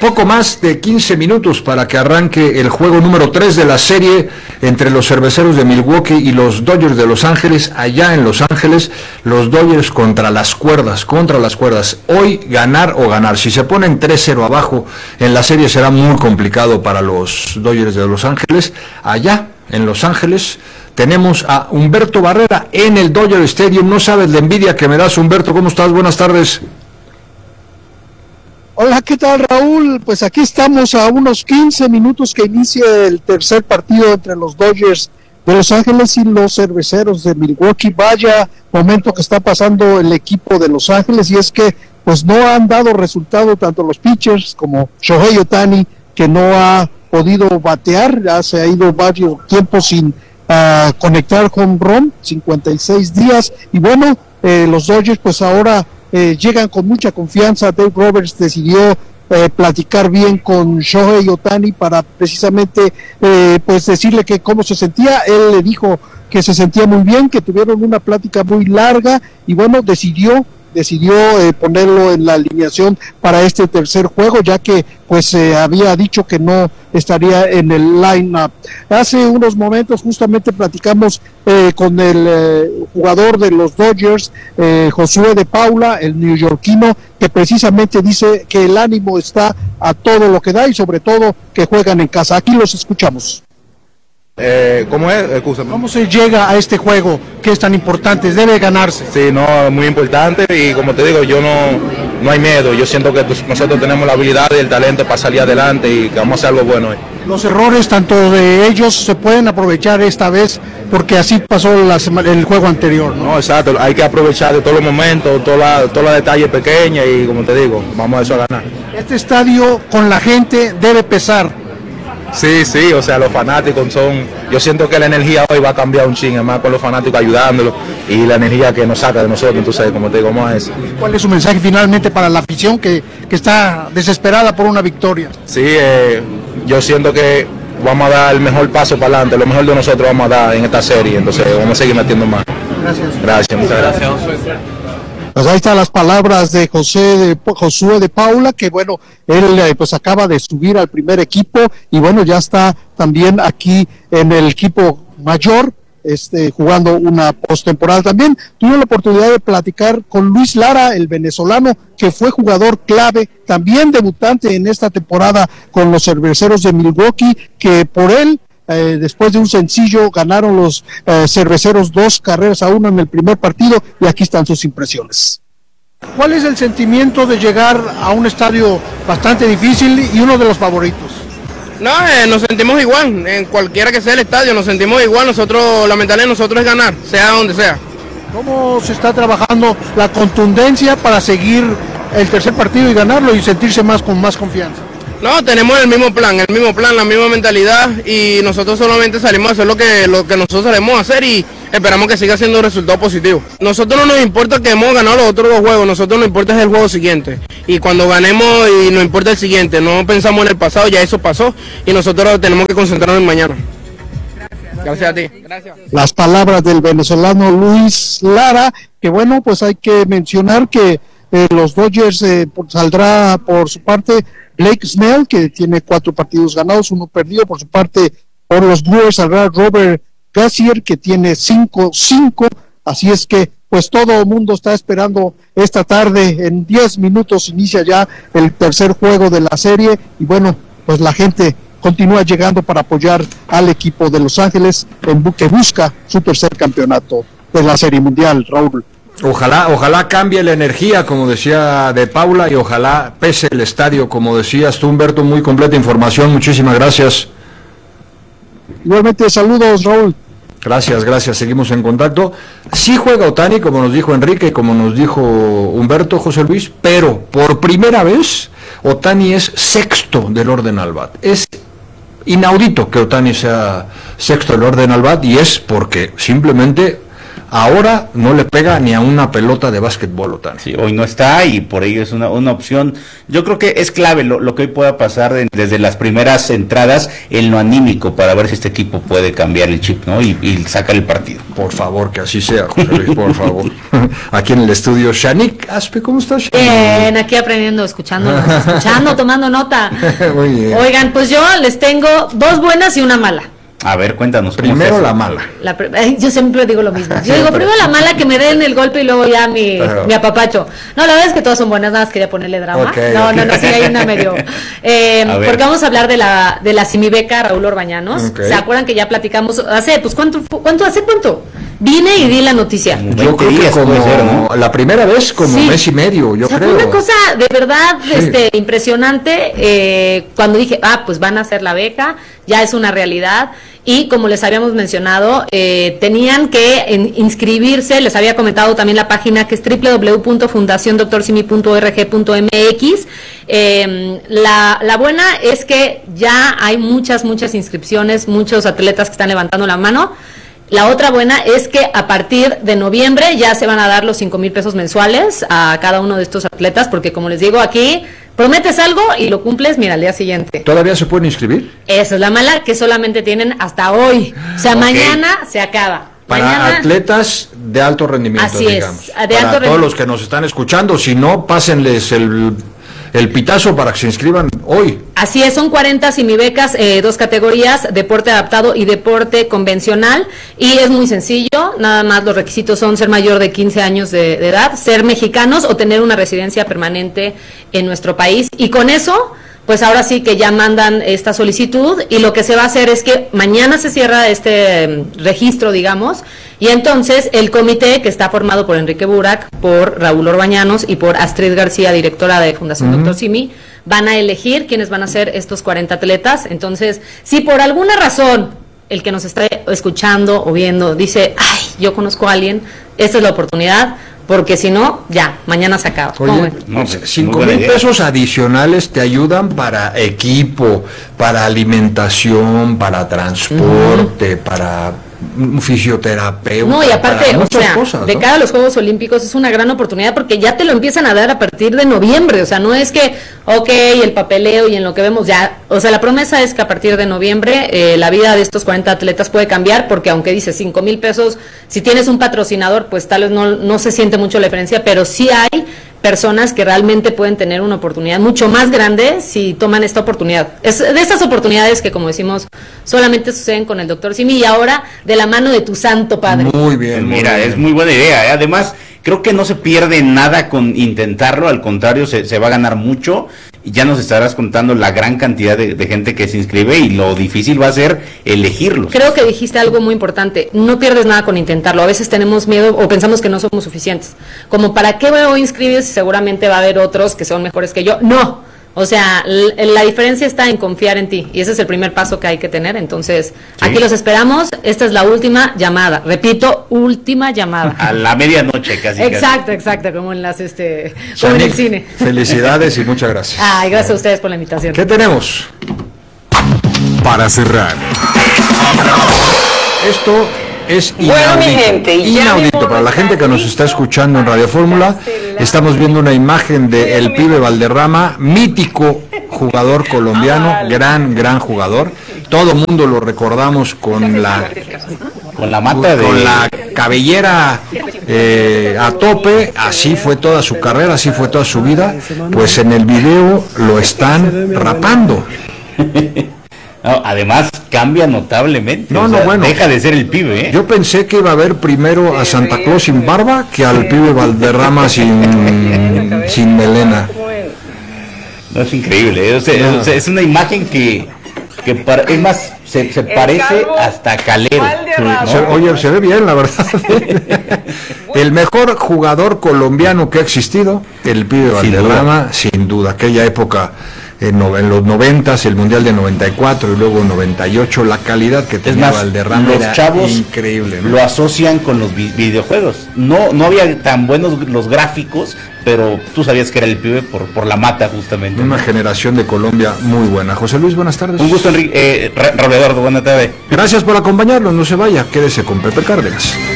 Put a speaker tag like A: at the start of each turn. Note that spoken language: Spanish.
A: poco más de 15 minutos para que arranque el juego número 3 de la serie entre los Cerveceros de Milwaukee y los Dodgers de Los Ángeles. Allá en Los Ángeles, los Dodgers contra las cuerdas. Hoy ganar o ganar. Si se ponen 3-0 abajo en la serie será muy complicado para los Dodgers de Los Ángeles. Allá en Los Ángeles tenemos a Humberto Barrera en el Dodger Stadium. No sabes la envidia que me das, Humberto. ¿Cómo estás? Buenas tardes.
B: Hola, ¿qué tal, Raúl? Pues aquí estamos a unos 15 minutos que inicie el tercer partido entre los Dodgers de Los Ángeles y los Cerveceros de Milwaukee. Vaya momento que está pasando el equipo de Los Ángeles, y es que pues no han dado resultado tanto los pitchers como Shohei Ohtani, que no ha podido batear, ya se ha ido varios tiempos sin conectar home run, 56 días, y bueno, los Dodgers pues ahora llegan con mucha confianza. Dave Roberts decidió platicar bien con Shohei Ohtani para precisamente pues decirle que cómo se sentía. Él le dijo que se sentía muy bien, que tuvieron una plática muy larga, y bueno, decidió ponerlo en la alineación para este tercer juego, ya que pues había dicho que no estaría en el line-up. Hace unos momentos justamente platicamos con el jugador de los Dodgers, Josué de Paula, el neoyorquino, que precisamente dice que el ánimo está a todo lo que da y sobre todo que juegan en casa. Aquí los escuchamos.
C: ¿Cómo es? Excúsame.
B: ¿Cómo se llega a este juego que es tan importante? Debe ganarse.
C: Sí, no, muy importante, y como te digo, yo no hay miedo. Yo siento que nosotros tenemos la habilidad y el talento para salir adelante y que vamos a hacer algo bueno hoy.
B: Los errores tanto de ellos se pueden aprovechar esta vez, porque así pasó el juego anterior, ¿no?
C: No, exacto, hay que aprovechar de todos los momentos, todos los detalles pequeños, y como te digo, vamos a eso a ganar.
B: Este estadio con la gente debe pesar.
C: Sí, o sea, los fanáticos yo siento que la energía hoy va a cambiar un chingo, más con los fanáticos ayudándolos y la energía que nos saca de nosotros. Entonces, como te digo, vamos a eso.
B: ¿Cuál es su mensaje finalmente para la afición que está desesperada por una victoria?
C: Sí, yo siento que vamos a dar el mejor paso para adelante, lo mejor de nosotros vamos a dar en esta serie, entonces vamos a seguir metiendo más. Gracias, muchas gracias.
B: Pues ahí están las palabras de Josué de Paula, que bueno, él pues acaba de subir al primer equipo, y bueno, ya está también aquí en el equipo mayor, jugando una postemporada. También tuve la oportunidad de platicar con Luis Lara, el venezolano, que fue jugador clave, también debutante en esta temporada con los Cerveceros de Milwaukee, que por él, después de un sencillo, ganaron los Cerveceros 2-1 en el primer partido, y aquí están sus impresiones. ¿Cuál es el sentimiento de llegar a un estadio bastante difícil y uno de los favoritos?
D: No, nos sentimos igual, en cualquiera que sea el estadio, nos sentimos igual. Nosotros, la mentalidad de nosotros es ganar, sea donde sea.
B: ¿Cómo se está trabajando la contundencia para seguir el tercer partido y ganarlo y sentirse con más confianza?
D: No, tenemos el mismo plan, la misma mentalidad, y nosotros solamente salimos a hacer lo que nosotros sabemos hacer, y esperamos que siga siendo un resultado positivo. Nosotros no nos importa que hemos ganado los otros dos juegos, nosotros nos importa es el juego siguiente, y cuando ganemos y nos importa el siguiente, no pensamos en el pasado, ya eso pasó, y nosotros tenemos que concentrarnos en mañana. Gracias a ti. Gracias.
B: Las palabras del venezolano Luis Lara, que bueno, pues hay que mencionar que los Dodgers saldrá por su parte Blake Snell, que tiene 4 partidos ganados, 1 perdido. Por su parte, por los Brewers saldrá Robert Gassier, que tiene 5-5, así es que pues todo el mundo está esperando esta tarde. En 10 minutos inicia ya el tercer juego de la serie, y bueno, pues la gente continúa llegando para apoyar al equipo de Los Ángeles que busca su tercer campeonato de la Serie Mundial, Raúl.
A: Ojalá cambie la energía, como decía De Paula, y ojalá pese el estadio, como decías tú, Humberto. Muy completa información, muchísimas gracias.
B: Igualmente, saludos, Raúl.
A: Gracias, seguimos en contacto. Sí juega Ohtani, como nos dijo Enrique y como nos dijo Humberto, José Luis, pero por primera vez Ohtani es sexto del orden al bat. Es inaudito que Ohtani sea sexto del orden al bat, y es porque simplemente ahora no le pega ni a una pelota de básquetbol, Otani.
E: Sí, hoy no está y por ello es una opción. Yo creo que es clave lo que hoy pueda pasar desde las primeras entradas en lo anímico para ver si este equipo puede cambiar el chip, ¿no? Y sacar el partido.
A: Por favor, que así sea, José Luis, por favor. Aquí en el estudio, Shanique Aspe, ¿cómo estás, Shanique?
F: Bien, aquí aprendiendo, escuchando, tomando nota.
A: Muy bien.
F: Oigan, pues yo les tengo 2 buenas y una mala.
E: A ver, cuéntanos.
A: Primero la mala.
F: Yo siempre digo lo mismo. Yo digo, primero la mala, que me den el golpe y luego ya mi apapacho. No, la verdad es que todas son buenas, nada más quería ponerle drama. No, sí, hay una medio. Porque vamos a hablar de la simibeca Raúl Orbañanos. ¿Se acuerdan que ya platicamos hace, pues, ¿cuánto? Vine y di la noticia.
A: Yo creo que como la primera vez, como mes y medio, yo creo.
F: Fue una cosa de verdad impresionante cuando dije, pues van a hacer la beca, ya es una realidad. Y como les habíamos mencionado, tenían que inscribirse, les había comentado también la página que es www.fundaciondoctorsimi.org.mx. La buena es que ya hay muchas inscripciones, muchos atletas que están levantando la mano. La otra buena es que a partir de noviembre ya se van a dar los 5,000 pesos mensuales a cada uno de estos atletas, porque como les digo aquí, prometes algo y lo cumples, mira, al día siguiente.
A: ¿Todavía se pueden inscribir?
F: Esa es la mala, que solamente tienen hasta hoy. O sea, mañana se acaba.
A: Para atletas de alto rendimiento,
F: así
A: digamos.
F: Para
A: todos los que nos están escuchando, si no, pásenles el pitazo para que se inscriban hoy.
F: Así es, son 40 simibecas, 2 categorías, deporte adaptado y deporte convencional, y es muy sencillo, nada más los requisitos son ser mayor de 15 años de edad, ser mexicanos o tener una residencia permanente en nuestro país, y con eso, pues ahora sí que ya mandan esta solicitud, y lo que se va a hacer es que mañana se cierra este registro, digamos, y entonces el comité, que está formado por Enrique Burak, por Raúl Orbañanos y por Astrid García, directora de Fundación Dr. Simi, van a elegir quiénes van a ser estos 40 atletas. Entonces, si por alguna razón el que nos está escuchando o viendo dice, yo conozco a alguien, esta es la oportunidad, porque si no, ya, mañana se acaba.
A: Oye, 5,000 pesos adicionales te ayudan para equipo, para alimentación, para transporte, para un fisioterapeuta.
F: No, y aparte,
A: cosas,
F: de cara a los Juegos Olímpicos es una gran oportunidad porque ya te lo empiezan a dar a partir de noviembre. O sea, no es que, el papeleo y en lo que vemos ya. O sea, la promesa es que a partir de noviembre la vida de estos 40 atletas puede cambiar, porque aunque dice 5,000 pesos, si tienes un patrocinador, pues tal vez no se siente mucho la diferencia, pero sí hay personas que realmente pueden tener una oportunidad mucho más grande si toman esta oportunidad. Es de estas oportunidades que, como decimos, solamente suceden con el Dr. Simi, y ahora de la mano de tu santo padre.
A: Muy bien.
E: Mira, es muy buena idea. Además, creo que no se pierde nada con intentarlo, al contrario, se va a ganar mucho. Y ya nos estarás contando la gran cantidad de gente que se inscribe y lo difícil va a ser elegirlos.
F: Creo que dijiste algo muy importante, no pierdes nada con intentarlo. A veces tenemos miedo o pensamos que no somos suficientes. Como, ¿para qué voy a inscribir si seguramente va a haber otros que son mejores que yo? No. O sea, la diferencia está en confiar en ti, y ese es el primer paso que hay que tener. Entonces, aquí los esperamos. Esta es la última llamada. Repito, última llamada.
E: A la medianoche casi.
F: Exacto, como en las como en el cine.
A: Felicidades y muchas gracias.
F: Gracias a ustedes por la invitación.
A: ¿Qué tenemos?
G: Para cerrar.
A: Esto es inaudito. Para la gente que nos está escuchando en Radio Fórmula, estamos viendo una imagen de el pibe Valderrama, mítico jugador colombiano, gran jugador. Todo mundo lo recordamos con la cabellera a tope. Así fue toda su carrera, así fue toda su vida. Pues en el video lo están rapando.
E: No, además cambia notablemente. Deja de ser el pibe,
A: Yo pensé que iba a ver primero a Santa Claus sin barba que al pibe Valderrama sin melena.
E: No, es increíble, es una imagen que es más, se parece hasta a Calero.
A: Oye, se ve bien, la verdad. El mejor jugador colombiano que ha existido, el pibe Valderrama, sin duda. Aquella época, en los 90s, el Mundial de 94 y luego 98, la calidad que tenía Valderrama
E: los
A: era
E: chavos
A: increíble, ¿no?
E: Lo asocian con los videojuegos. No había tan buenos los gráficos, pero tú sabías que era el pibe por la mata, justamente.
A: Una generación de Colombia muy buena. José Luis, buenas tardes.
E: Un gusto, Enrique. Raúl Eduardo, buenas tardes.
A: Gracias por acompañarnos, no se vaya, quédese con Pepe Cárdenas.